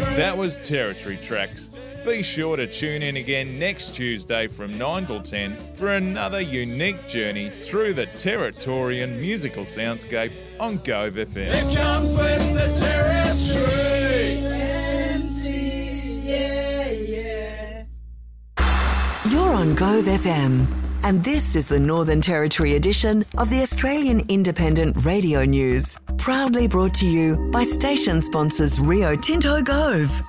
That was Territory Tracks. Be sure to tune in again next Tuesday from 9 till 10 for another unique journey through the Territorian musical soundscape on Gove FM. It comes with the Territory. You're on Gove FM, and this is the Northern Territory edition of the Australian Independent Radio News, proudly brought to you by station sponsors Rio Tinto Gove.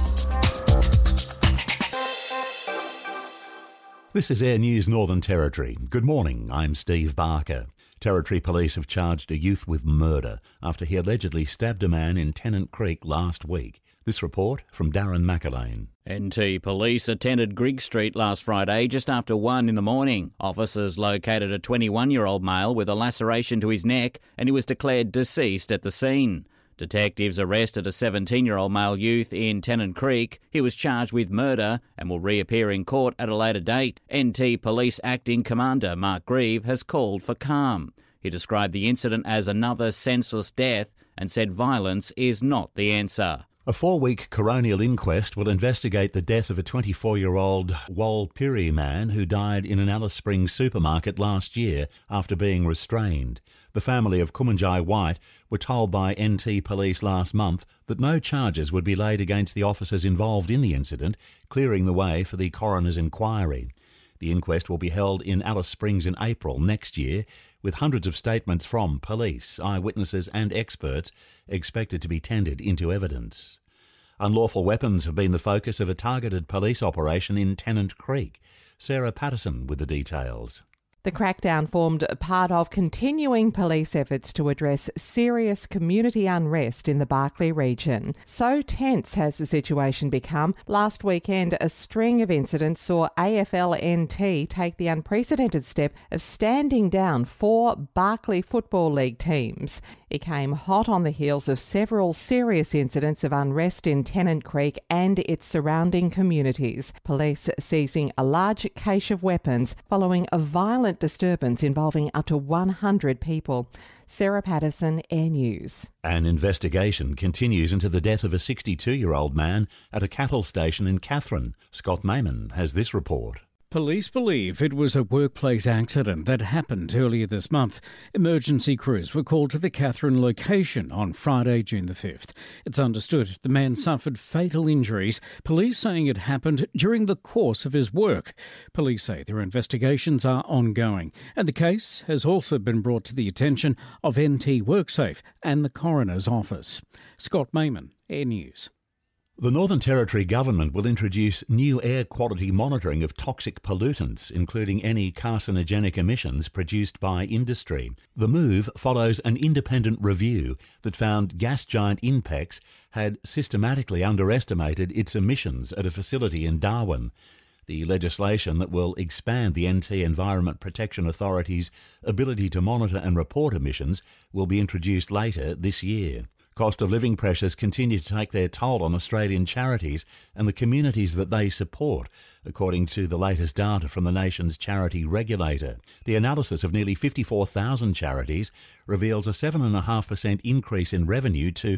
This is Air News Northern Territory. Good morning, I'm Steve Barker. Territory Police have charged a youth with murder after he allegedly stabbed a man in Tennant Creek last week. This report from Darren McAlane. NT Police attended Grigg Street last Friday just after 1 in the morning. Officers located a 21-year-old male with a laceration to his neck and he was declared deceased at the scene. Detectives arrested a 17-year-old male youth in Tennant Creek. He was charged with murder and will reappear in court at a later date. NT Police Acting Commander Mark Grieve has called for calm. He described the incident as another senseless death and said violence is not the answer. A 4-week coronial inquest will investigate the death of a 24-year-old Walpiri man who died in an Alice Springs supermarket last year after being restrained. The family of Kumanjai White were told by NT Police last month that no charges would be laid against the officers involved in the incident, clearing the way for the coroner's inquiry. The inquest will be held in Alice Springs in April next year, with hundreds of statements from police, eyewitnesses and experts expected to be tendered into evidence. Unlawful weapons have been the focus of a targeted police operation in Tennant Creek. Sarah Patterson with the details. The crackdown formed part of continuing police efforts to address serious community unrest in the Barkly region. So tense has the situation become. Last weekend, a string of incidents saw AFL-NT take the unprecedented step of standing down 4 Barkly Football League teams. It came hot on the heels of several serious incidents of unrest in Tennant Creek and its surrounding communities. Police seizing a large cache of weapons following a violent disturbance involving up to 100 people. Sarah Patterson, Air News. An investigation continues into the death of a 62-year-old man at a cattle station in Katherine. Scott Mayman has this report. Police believe it was a workplace accident that happened earlier this month. Emergency crews were called to the Katherine location on Friday, June the 5th. It's understood the man suffered fatal injuries, police saying it happened during the course of his work. Police say their investigations are ongoing, and the case has also been brought to the attention of NT WorkSafe and the Coroner's Office. Scott Mayman, Air News. The Northern Territory Government will introduce new air quality monitoring of toxic pollutants, including any carcinogenic emissions produced by industry. The move follows an independent review that found gas giant Inpex had systematically underestimated its emissions at a facility in Darwin. The legislation that will expand the NT Environment Protection Authority's ability to monitor and report emissions will be introduced later this year. Cost of living pressures continue to take their toll on Australian charities and the communities that they support, according to the latest data from the nation's charity regulator. The analysis of nearly 54,000 charities reveals a 7.5% increase in revenue to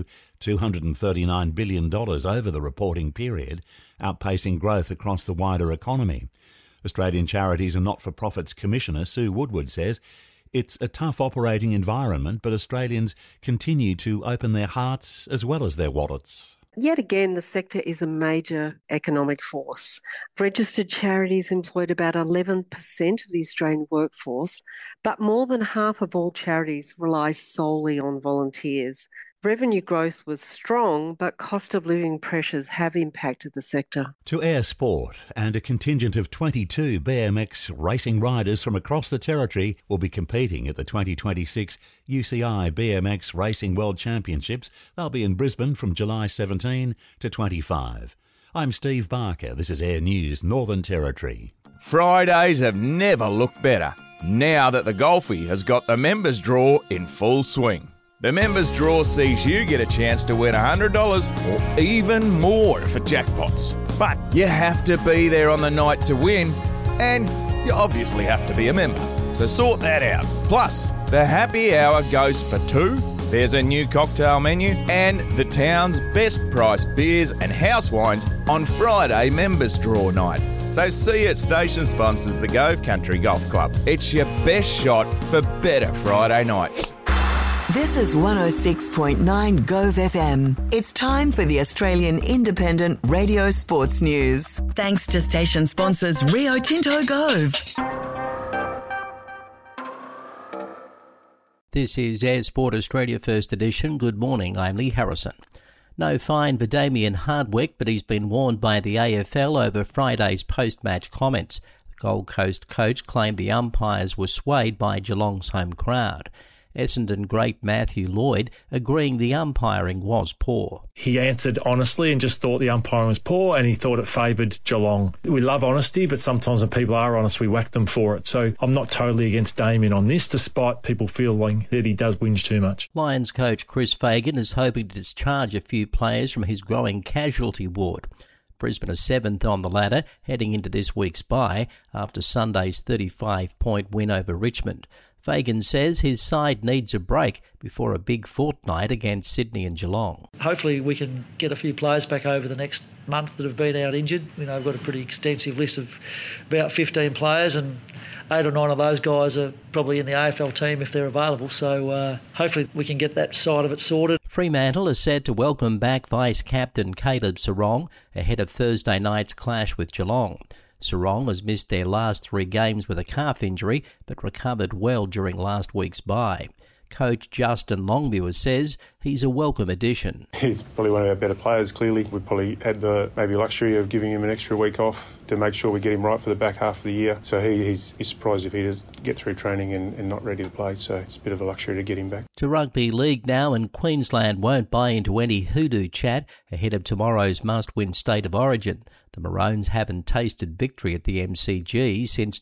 $239 billion over the reporting period, outpacing growth across the wider economy. Australian Charities and Not-for-Profits Commissioner Sue Woodward says it's a tough operating environment, but Australians continue to open their hearts as well as their wallets. Yet again, the sector is a major economic force. Registered charities employed about 11% of the Australian workforce, but more than half of all charities rely solely on volunteers. Revenue growth was strong, but cost of living pressures have impacted the sector. To air sport, and a contingent of 22 BMX racing riders from across the territory will be competing at the 2026 UCI BMX Racing World Championships. They'll be in Brisbane from July 17 to 25. I'm Steve Barker. This is Air News Northern Territory. Fridays have never looked better, now that the Golfie has got the members draw in full swing. The members draw sees you get a chance to win $100 or even more for jackpots. But you have to be there on the night to win, and you obviously have to be a member. So sort that out. Plus, the happy hour goes for 2 There's a new cocktail menu and the town's best priced beers and house wines on Friday members draw night. So see you at station sponsors the Gove Country Golf Club. It's your best shot for better Friday nights. This is 106.9 Gove FM. It's time for the Australian Independent Radio Sports News. Thanks to station sponsors Rio Tinto Gove. This is Air Sport Australia First Edition. Good morning, I'm Lee Harrison. No fine for Damien Hardwick, but he's been warned by the AFL over Friday's post-match comments. The Gold Coast coach claimed the umpires were swayed by Geelong's home crowd. Essendon great Matthew Lloyd agreeing the umpiring was poor. He answered honestly and just thought the umpiring was poor, and he thought it favoured Geelong. We love honesty, but sometimes when people are honest, we whack them for it. So I'm not totally against Damien on this, despite people feeling that he does whinge too much. Lions coach Chris Fagan is hoping to discharge a few players from his growing casualty ward. Brisbane are 7th on the ladder, heading into this week's bye after Sunday's 35-point win over Richmond. Fagan says his side needs a break before a big fortnight against Sydney and Geelong. Hopefully we can get a few players back over the next month that have been out injured. You know, I've got a pretty extensive list of about 15 players, and 8 or 9 of those guys are probably in the AFL team if they're available. So hopefully we can get that side of it sorted. Fremantle is said to welcome back vice-captain Caleb Serong ahead of Thursday night's clash with Geelong. Serong has missed their last 3 games with a calf injury, but recovered well during last week's bye. Coach Justin Longviewer says he's a welcome addition. He's probably one of our better players, clearly. We've probably had the luxury of giving him an extra week off to make sure we get him right for the back half of the year. So he's surprised if he does get through training and not ready to play. So it's a bit of a luxury to get him back. To rugby league now, and Queensland won't buy into any hoodoo chat ahead of tomorrow's must-win State of Origin. The Maroons haven't tasted victory at the MCG since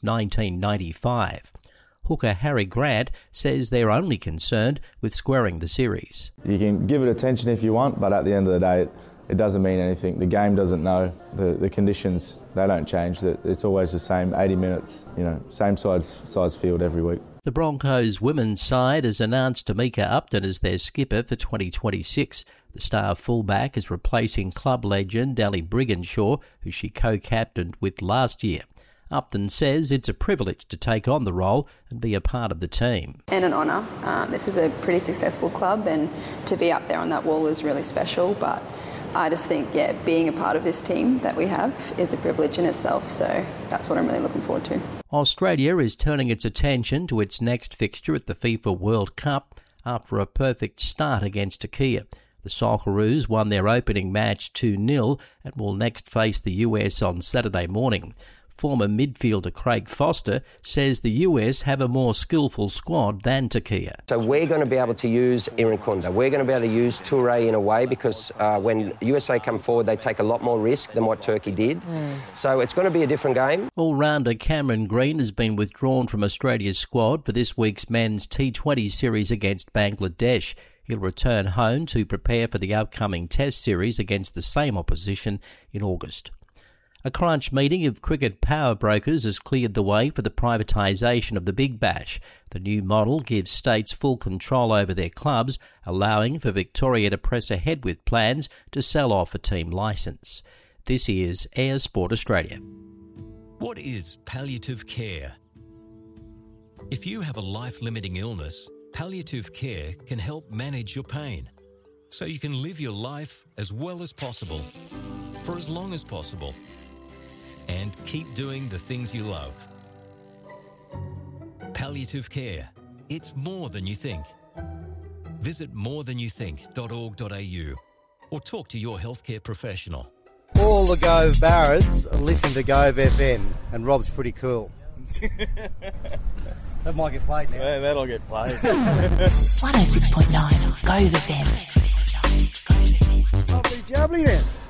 1995. Hooker Harry Grant says they're only concerned with squaring the series. You can give it attention if you want, but at the end of the day, it doesn't mean anything. The game doesn't know. The conditions, they don't change. It's always the same, 80 minutes, same size field every week. The Broncos women's side has announced Tamika Upton as their skipper for 2026. The star fullback is replacing club legend Dally Brigginshaw, who she co-captained with last year. Upton says it's a privilege to take on the role and be a part of the team. And an honour. This is a pretty successful club, and to be up there on that wall is really special, but I just think, being a part of this team that we have is a privilege in itself, so that's what I'm really looking forward to. Australia is turning its attention to its next fixture at the FIFA World Cup after a perfect start against Turkey. The Socceroos won their opening match 2-0 and will next face the US on Saturday morning. Former midfielder Craig Foster says the US have a more skillful squad than Turkey. So we're going to be able to use Irankunda. We're going to be able to use Toure in a way because when USA come forward, they take a lot more risk than what Turkey did. So it's going to be a different game. All-rounder Cameron Green has been withdrawn from Australia's squad for this week's men's T20 series against Bangladesh. He'll return home to prepare for the upcoming Test series against the same opposition in August. A crunch meeting of cricket power brokers has cleared the way for the privatisation of the Big Bash. The new model gives states full control over their clubs, allowing for Victoria to press ahead with plans to sell off a team licence. This is Air Sport Australia. What is palliative care? If you have a life-limiting illness, palliative care can help manage your pain, so you can live your life as well as possible, for as long as possible, and keep doing the things you love. Palliative care. It's more than you think. Visit morethanyoutthink.org.au or talk to your healthcare professional. All the Gove Barras listen to Gove FM, and Rob's pretty cool. That might get played now. Yeah, that'll get played. 106.9 Gove FM. Lovely jubbly then.